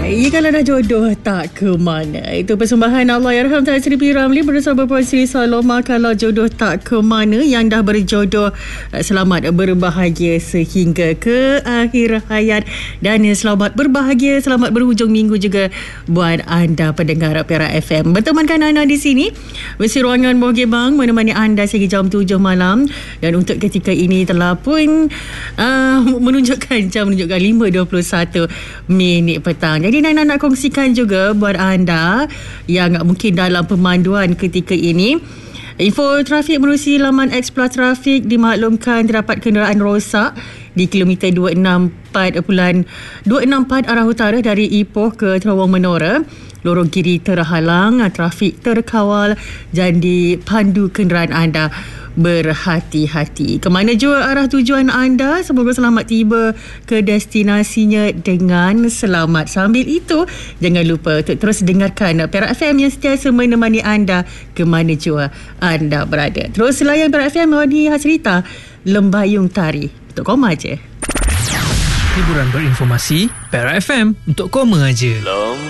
Kalau dah jodoh tak ke mana. Itu persembahan Allahyarham Tan Sri P. Ramlee bersama Puan Sri Saloma. Kalau jodoh tak ke mana, yang dah berjodoh selamat berbahagia sehingga ke akhir hayat. Dan selamat berbahagia, selamat berhujung minggu juga buat anda pendengar Perak FM. Bertemankan anda di sini besi ruangan Mohgebang menemani anda sehingga jam 7 malam. Dan untuk ketika ini telah pun menunjukkan 5.21 minit petang. Jadi Nana nak kongsikan juga buat anda yang mungkin dalam pemanduan ketika ini. Info trafik menerusi laman Explore Trafik dimaklumkan terdapat kenderaan rosak di kilometer 264 arah utara dari Ipoh ke Terowong Menora. Lorong kiri terhalang, trafik terkawal dan dipandu kenderaan anda berhati-hati. Ke mana jua arah tujuan anda, semoga selamat tiba ke destinasinya dengan selamat. Sambil itu, jangan lupa untuk terus dengarkan Perak FM yang sentiasa menemani anda ke mana jua anda berada. Terus layan Perak FM di Hasrita Lembayung Tari. Untuk koma je. Hiburan berinformasi Perak FM untuk koma je.